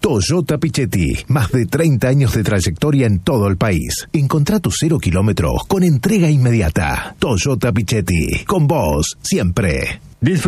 Toyota Pichetti, más de 30 años de trayectoria en todo el país. Encontrá tus 0 kilómetros con entrega inmediata. Toyota Pichetti, con vos siempre.